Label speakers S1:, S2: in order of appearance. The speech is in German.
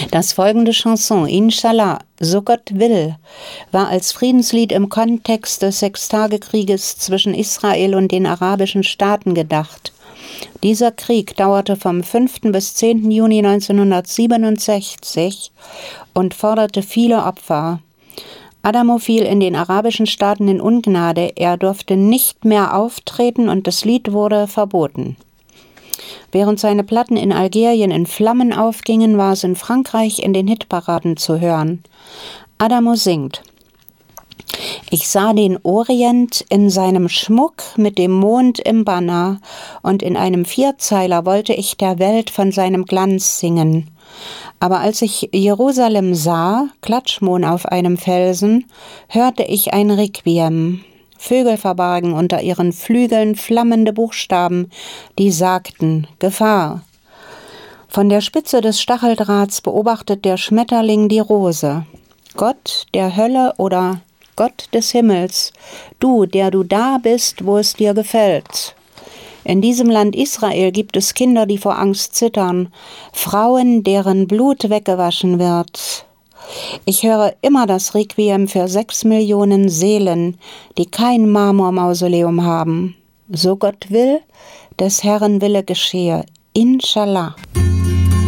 S1: Das folgende Chanson, Inshallah, so Gott will, war als Friedenslied im Kontext des Sechstagekrieges zwischen Israel und den arabischen Staaten gedacht. Dieser Krieg dauerte vom 5. bis 10. Juni 1967 und forderte viele Opfer. Adamo fiel in den arabischen Staaten in Ungnade, er durfte nicht mehr auftreten und das Lied wurde verboten. Während seine Platten in Algerien in Flammen aufgingen, war es in Frankreich in den Hitparaden zu hören. Adamo singt: Ich sah den Orient in seinem Schmuck mit dem Mond im Banner, und in einem Vierzeiler wollte ich der Welt von seinem Glanz singen. Aber als ich Jerusalem sah, Klatschmohn auf einem Felsen, hörte ich ein Requiem. Vögel verbargen unter ihren Flügeln flammende Buchstaben, die sagten: Gefahr. Von der Spitze des Stacheldrahts beobachtet der Schmetterling die Rose. Gott der Hölle oder Gott des Himmels, du, der du da bist, wo es dir gefällt. In diesem Land Israel gibt es Kinder, die vor Angst zittern, Frauen, deren Blut weggewaschen wird. Ich höre immer das Requiem für 6 Millionen Seelen, die kein Marmormausoleum haben. So Gott will, des Herrn Wille geschehe. Inshallah.